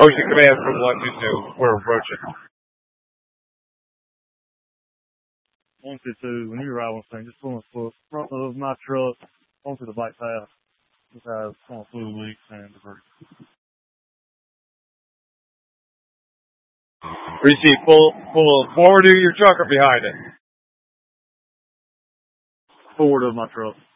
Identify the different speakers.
Speaker 1: Ocean Command from 122. We're approaching.
Speaker 2: 122, when you arrive on scene, just pull in the front of my truck onto the bike path. Just have some fluid leaks and debris.
Speaker 1: Receive full forward of your truck or behind it?
Speaker 2: Forward of my truck.